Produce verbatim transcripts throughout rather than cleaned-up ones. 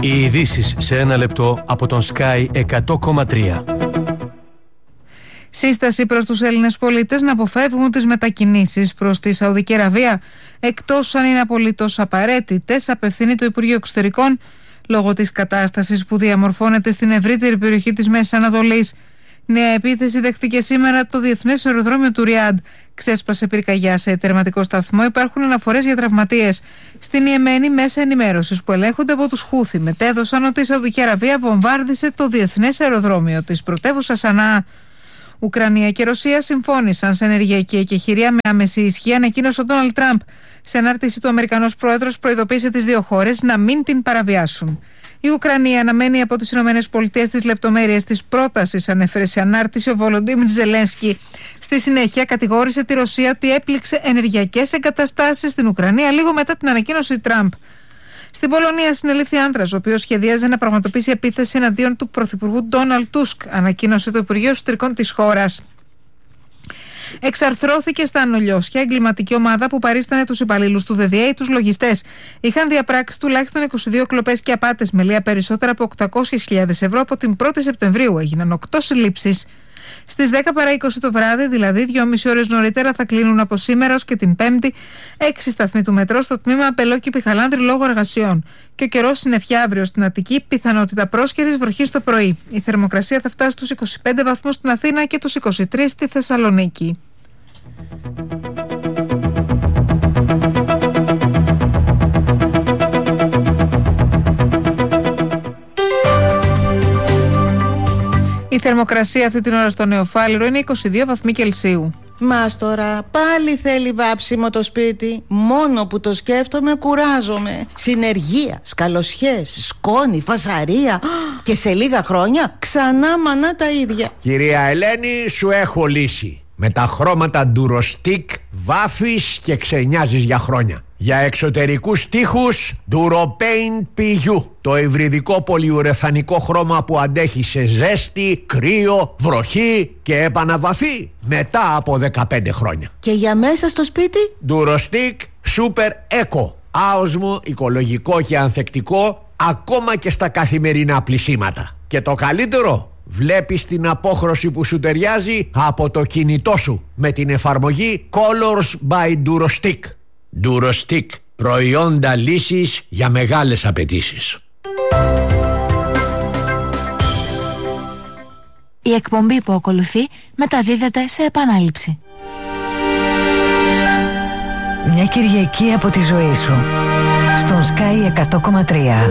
Οι ειδήσεις σε ένα λεπτό από τον Sky εκατό κόμμα τρία. Σύσταση προς τους Έλληνες πολίτες να αποφεύγουν τις μετακινήσεις προς τη Σαουδική Αραβία, εκτός αν είναι απολύτως απαραίτητες, απευθύνει το Υπουργείο Εξωτερικών λόγω της κατάστασης που διαμορφώνεται στην ευρύτερη περιοχή της Μέσης Ανατολής. Νέα επίθεση δέχτηκε σήμερα το Διεθνές Αεροδρόμιο του Ριάντ. Ξέσπασε πυρκαγιά σε τερματικό σταθμό. Υπάρχουν αναφορές για τραυματίες. Στην Ιεμένη, μέσα ενημέρωσης που ελέγχονται από τους Χούθι μετέδωσαν ότι η Σαουδική Αραβία βομβάρδισε το Διεθνές Αεροδρόμιο της πρωτεύουσας Σανά. Ουκρανία και Ρωσία συμφώνησαν σε ενεργειακή εκεχηρία με άμεση ισχύ, ανακοίνωσε ο Ντόναλντ Τραμπ. Σε ανάρτηση του, ο Αμερικανός πρόεδρος προειδοποίησε τις δύο χώρες να μην την παραβιάσουν. Η Ουκρανία αναμένει από τις ΗΠΑ τις λεπτομέρειες της πρότασης, ανέφερε σε ανάρτηση ο Βολοντίμιρ Ζελένσκι. Στη συνέχεια, κατηγόρησε τη Ρωσία ότι έπληξε ενεργειακές εγκαταστάσεις στην Ουκρανία λίγο μετά την ανακοίνωση Τραμπ. Στην Πολωνία συνελήφθη άντρας, ο οποίος σχεδίαζε να πραγματοποιήσει επίθεση εναντίον του Πρωθυπουργού Ντόναλντ Τούσκ, ανακοίνωσε το Υπουργείο Εσωτερικών της χώρας. Εξαρθρώθηκε στα Ανολιώσια εγκληματική ομάδα που παρίστανε τους υπαλλήλους του ΔΔΕ, τους λογιστές. Είχαν διαπράξει τουλάχιστον είκοσι δύο κλοπές και απάτες με λία περισσότερα από οκτακόσιες χιλιάδες ευρώ από την πρώτη Σεπτεμβρίου. Έγιναν οκτώ συλλήψεις. Στις δέκα παρά είκοσι το βράδυ, δηλαδή δυόμιση ώρες νωρίτερα, θα κλείνουν από σήμερα ως και την Πέμπτη έξι σταθμοί του μετρό στο τμήμα Απελόκηπη-Χαλάνδρη λόγω εργασιών. Και ο καιρός συννεφιά αύριο στην Αττική, πιθανότητα πρόσχερης βροχής το πρωί. Η θερμοκρασία θα φτάσει στους είκοσι πέντε βαθμούς στην Αθήνα και τους είκοσι τρεις στη Θεσσαλονίκη. Η θερμοκρασία αυτή την ώρα στο Νεοφάλιρο είναι είκοσι δύο βαθμοί Κελσίου. Μας τώρα πάλι θέλει βάψιμο το σπίτι. Μόνο που το σκέφτομαι κουράζομαι. Συνεργεία, σκαλοσιές, σκόνη, φασαρία. Και σε λίγα χρόνια ξανά μανά τα ίδια. Κυρία Ελένη, σου έχω λύση. Με τα χρώματα Durostic βάφεις και ξενιάζεις για χρόνια. Για εξωτερικούς τοίχους Duropaint πι γιου, το υβριδικό πολυουρεθανικό χρώμα που αντέχει σε ζέστη, κρύο, βροχή και επαναβαφή μετά από δεκαπέντε χρόνια. Και για μέσα στο σπίτι Durostic Super Eco, άοσμο, οικολογικό και ανθεκτικό ακόμα και στα καθημερινά πλυσίματα. Και το καλύτερο, βλέπεις την απόχρωση που σου ταιριάζει από το κινητό σου με την εφαρμογή Colors by Durostic. Durostic, προϊόντα λύσης για μεγάλες απαιτήσεις. Η εκπομπή που ακολουθεί μεταδίδεται σε επανάληψη. Μια Κυριακή από τη ζωή σου στον Sky εκατό κόμμα τρία.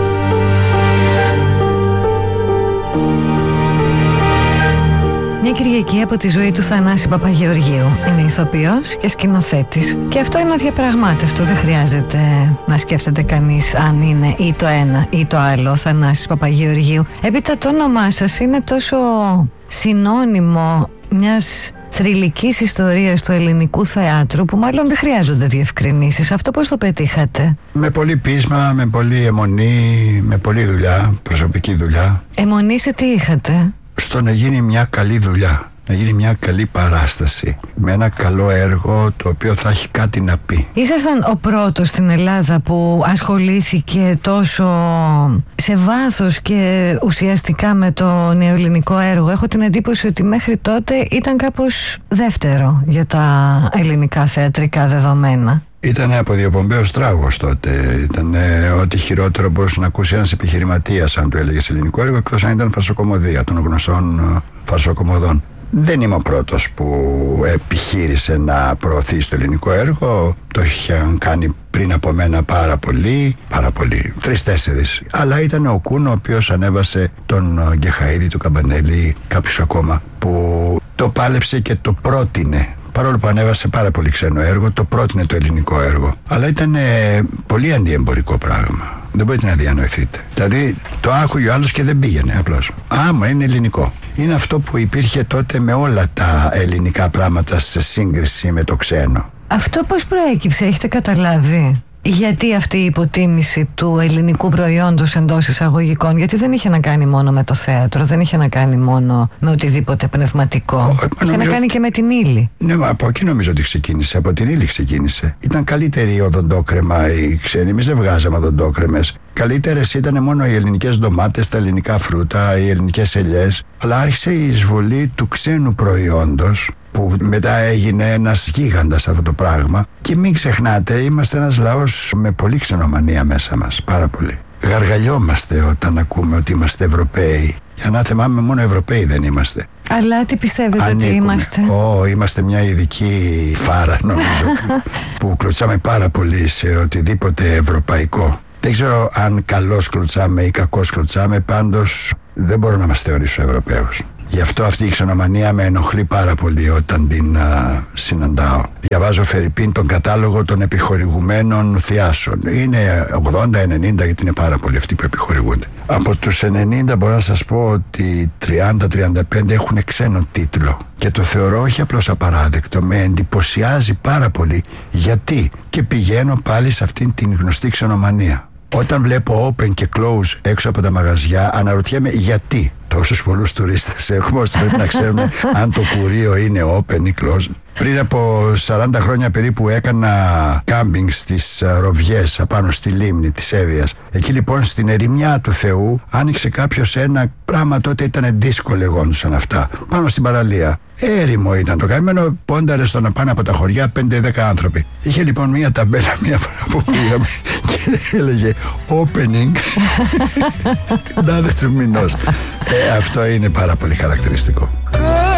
Μια Κυριακή από τη ζωή του Θανάση Παπαγεωργίου. Είναι ηθοποιός και σκηνοθέτης. Και αυτό είναι αδιαπραγμάτευτο. Δεν χρειάζεται να σκέφτεται κανείς αν είναι ή το ένα ή το άλλο ο Θανάσης Παπαγεωργίου. Έπειτα το όνομά σας είναι τόσο συνώνυμο μιας θρυλικής ιστορίας του ελληνικού θεάτρου που μάλλον δεν χρειάζονται διευκρινήσεις. Αυτό πώς το πετύχατε? Με πολύ πείσμα, με πολύ αιμονή, με πολλή δουλειά, προσωπική δουλειά. Αιμονή σε τι είχατε? Στο να γίνει μια καλή δουλειά, να γίνει μια καλή παράσταση με ένα καλό έργο το οποίο θα έχει κάτι να πει. Ήσασταν ο πρώτος στην Ελλάδα που ασχολήθηκε τόσο σε βάθος και ουσιαστικά με το νεοελληνικό έργο. Έχω την εντύπωση ότι μέχρι τότε ήταν κάπως δεύτερο για τα ελληνικά θεατρικά δεδομένα. Ήταν αποδιοπομπαίος τράγος τότε. Ήταν ό,τι χειρότερο μπορούσε να ακούσει ένας επιχειρηματίας αν του έλεγες ελληνικό έργο, εκτός αν ήταν φαρσοκομωδία των γνωστών φαρσοκομωδών. Δεν είμαι ο πρώτος που επιχείρησε να προωθήσει το ελληνικό έργο. Το είχαν κάνει πριν από μένα πάρα πολύ, πάρα πολύ, τρεις-τέσσερις. Αλλά ήταν ο Κούν ο οποίος ανέβασε τον Γκεχαΐδη, τον Καμπανέλη, κάποιους ακόμα, που το πάλεψε και το πρότεινε. Παρόλο που ανέβασε πάρα πολύ ξένο έργο, το πρότεινε το ελληνικό έργο. Αλλά ήταν ε, πολύ αντιεμπορικό πράγμα. Δεν μπορείτε να διανοηθείτε. Δηλαδή το άκουγε ο άλλος και δεν πήγαινε απλώς. Άμα είναι ελληνικό. Είναι αυτό που υπήρχε τότε με όλα τα ελληνικά πράγματα σε σύγκριση με το ξένο. Αυτό πώς προέκυψε, έχετε καταλάβει? Γιατί αυτή η υποτίμηση του ελληνικού προϊόντος εντός εισαγωγικών? Γιατί δεν είχε να κάνει μόνο με το θέατρο, δεν είχε να κάνει μόνο με οτιδήποτε πνευματικό. Ο, είχε νομίζω... να κάνει και με την ύλη. Ναι, μα από εκεί νομίζω ότι ξεκίνησε. Από την ύλη ξεκίνησε. Ήταν καλύτερη η οδοντόκρεμα, οι ξένοι. Εμείς δεν βγάζαμε οδοντόκρεμες. Καλύτερες ήταν μόνο οι ελληνικές ντομάτες, τα ελληνικά φρούτα, οι ελληνικές ελιές. Αλλά άρχισε η εισβολή του ξένου προϊόντος, που μετά έγινε ένας γίγαντας αυτό το πράγμα. Και μην ξεχνάτε, είμαστε ένας λαός με πολύ ξενομανία μέσα μας, πάρα πολύ. Γαργαλιόμαστε όταν ακούμε ότι είμαστε Ευρωπαίοι. Για να θυμάμαι, μόνο Ευρωπαίοι δεν είμαστε. Αλλά τι πιστεύετε Ανήκουμε. ότι είμαστε? Ω, είμαστε μια ειδική φάρα, νομίζω, που, που κλωτσάμε πάρα πολύ σε οτιδήποτε ευρωπαϊκό. Δεν ξέρω αν καλώς κλωτσάμε ή κακώς κλωτσάμε, πάντως δεν μπορώ να μας θεωρήσω Ευρωπαίους. Γι' αυτό αυτή η ξενομανία με ενοχλεί πάρα πολύ όταν την α, συναντάω. Διαβάζω φερειπίν τον κατάλογο των επιχορηγουμένων θειάσεων. Είναι ογδόντα ενενήντα, γιατί είναι πάρα πολλοί αυτοί που επιχορηγούνται. Από τους ενενήντα μπορώ να σας πω ότι τριάντα τριάντα πέντε έχουν ξένο τίτλο. Και το θεωρώ όχι απλώς απαράδεκτο, με εντυπωσιάζει πάρα πολύ. Γιατί? Και πηγαίνω πάλι σε αυτήν την γνωστή ξενομανία. Όταν βλέπω open και close έξω από τα μαγαζιά, αναρωτιέμαι γιατί τόσους πολλούς τουρίστες έχουμε, ώστε πρέπει να ξέρουμε αν το κουρίο είναι open ή close. Πριν από σαράντα χρόνια περίπου έκανα κάμπινγκ στις Ροβιές απάνω στη λίμνη της Εύβοιας. Εκεί λοιπόν στην ερημιά του Θεού άνοιξε κάποιος ένα πράγμα, τότε ήταν δίσκο λεγόντουσαν αυτά, πάνω στην παραλία. Έρημο ήταν το καημένο, πόνταρε στο να πάνε από τα χωριά πέντε δέκα άνθρωποι. Είχε λοιπόν μία ταμπέλα μία φορά που πήγαμε και έλεγε opening την τάδε του μηνός. ε, αυτό είναι πάρα πολύ χαρακτηριστικό.